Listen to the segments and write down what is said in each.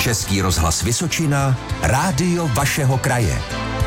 Český rozhlas Vysočina, rádio vašeho kraje.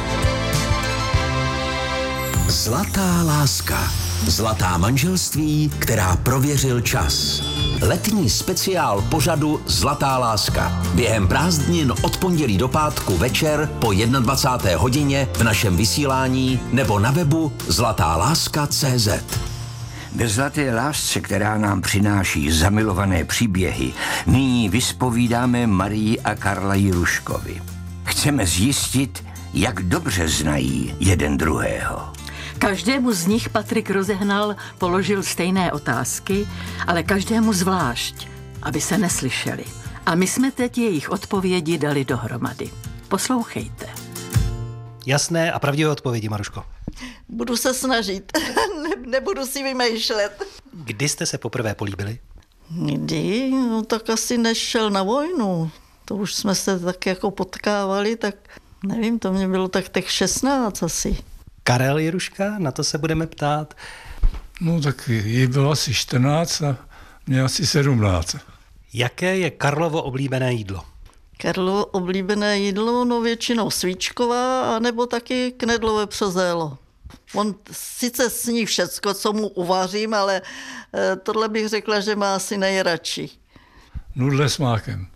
Zlatá láska. Zlatá manželství, která prověřil čas. Letní speciál pořadu Zlatá láska. Během prázdnin od pondělí do pátku večer po 21. hodině v našem vysílání nebo na webu zlatáláska.cz. Ve zlaté lásce, která nám přináší zamilované příběhy, nyní vyspovídáme Marii a Karla Jiruškovi. Chceme zjistit, jak dobře znají jeden druhého. Každému z nich Patrik Rozehnal položil stejné otázky, ale každému zvlášť, aby se neslyšeli. A my jsme teď jejich odpovědi dali dohromady. Poslouchejte. Jasné a pravdivé odpovědi, Maruško. Budu se snažit, nebudu si vymýšlet. Kdy jste se poprvé políbili? Kdy? No tak asi než šel na vojnu. To už jsme se tak jako potkávali, tak nevím, to mě bylo tak 16 asi. Karel Jiruška, na to se budeme ptát. No tak jí bylo asi 14 a mě asi 17. Jaké je Karlovo oblíbené jídlo? Karlovo oblíbené jídlo, no většinou svíčková, anebo taky knedlové přezélo. On sice sní všecko, co mu uvařím, ale tohle bych řekla, že má asi nejradši. Nudle s mákem.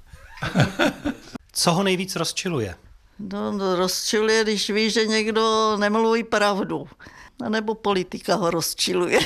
Co ho nejvíc rozčiluje? No, rozčiluje, když ví, že někdo nemluví pravdu. A nebo politika ho rozčiluje.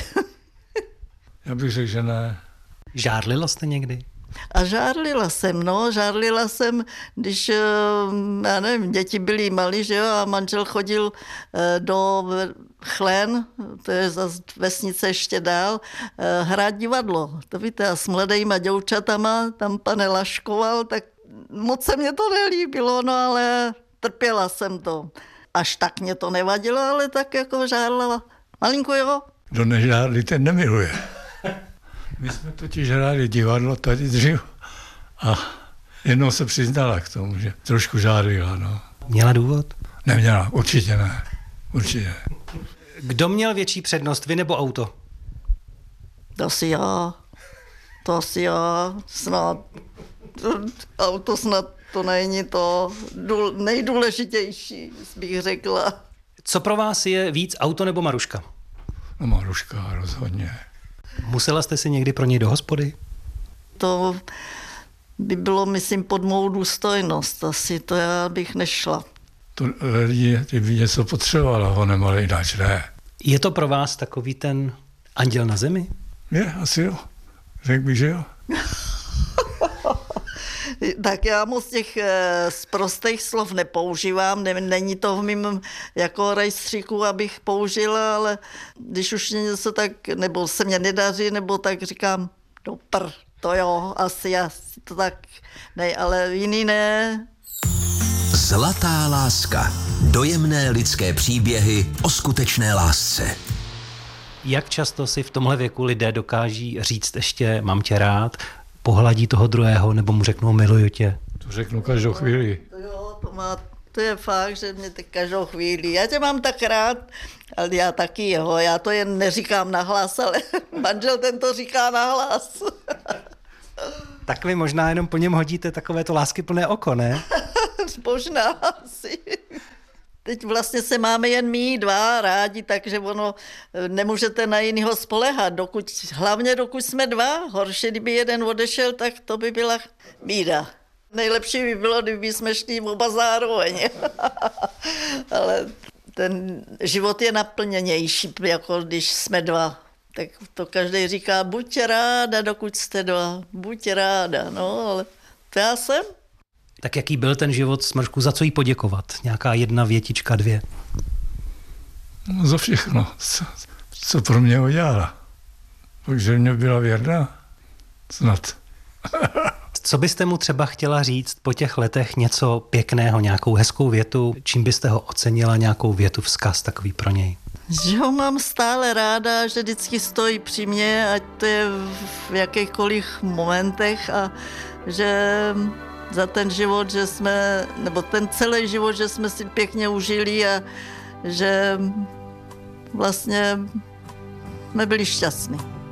Já bych řekl, že ne. Žárlila jste někdy? A žárlila jsem, když, já nevím, děti byly malí, že jo, a manžel chodil do Chlen, to je zase vesnice ještě dál, hrát divadlo. To víte, a s mladejma děvčatama tam pane laškoval, tak moc se mě to nelíbilo, no ale trpěla jsem to. Až tak mě to nevadilo, ale tak jako žárla. Malinko, jo? Kdo nežárlí, ten nemiluje. My jsme totiž hráli divadlo tady dřív a jednou se přiznala k tomu, že trošku žárlila, no. Měla důvod? Neměla, určitě ne. Určitě ne. Kdo měl větší přednost, vy nebo auto? To asi já, snad. Auto snad to není to nejdůležitější, bych řekla. Co pro vás je víc, auto nebo Maruška? No Maruška, rozhodně. Musela jste si někdy pro něj do hospody? To by bylo, myslím, pod mou důstojnost. Asi to já bych nešla. To lidi, ty by něco potřebovala, ho nemali jinak, ne. Je to pro vás takový ten anděl na zemi? Je, asi jo. Řekl bych, že jo. Tak já moc těch sprostých slov nepoužívám, není to v mým jako rejstříku, abych použila, ale když už něco tak, nebo se mě nedaří, nebo tak říkám, to jo, asi to tak, ne, ale jiný ne. Zlatá láska. Dojemné lidské příběhy o skutečné lásce. Jak často si v tomhle věku lidé dokáží říct ještě mám tě rád, pohladí toho druhého, nebo mu řeknou miluju tě? To řeknu každou chvíli. To jo, to je fakt, že mě tak každou chvíli. Já tě mám tak rád, ale já taky jeho. Já to jen neříkám nahlas, ale manžel ten to říká nahlas. Tak vy možná jenom po něm hodíte takovéto láskyplné oko, ne? Možná asi. Teď vlastně se máme jen my dva rádi, takže ono nemůžete na jinýho spolehat, hlavně dokud jsme dva. Horší, kdyby jeden odešel, tak to by byla bída. Nejlepší by bylo, kdyby jsme šli oba zároveň. Ale ten život je naplněnější, jako když jsme dva. Tak to každý říká, buď ráda, dokud jste dva, buď ráda. No, ale to já jsem. Tak jaký byl ten život, Smršku, za co jí poděkovat? Nějaká jedna větička, dvě? No za všechno, co pro mě udělala. Takže mě byla věrná, snad. Co byste mu třeba chtěla říct po těch letech něco pěkného, nějakou hezkou větu, čím byste ho ocenila, nějakou větu, vzkaz takový pro něj? Že ho mám stále ráda, že vždycky stojí při mně, ať to je v jakýchkoliv momentech a že za ten život, že jsme, nebo ten celý život, že jsme si pěkně užili a že vlastně jsme byli šťastní.